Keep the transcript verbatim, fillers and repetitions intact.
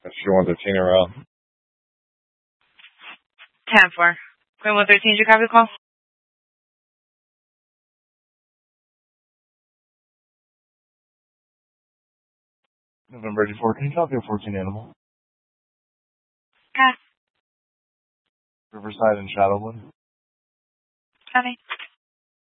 If she wants thirteen around. ten four. Queen one thirteen, did you copy the call? November eighty-four, can you copy a fourteen animal? Okay. Riverside and Shadowwood. Copy.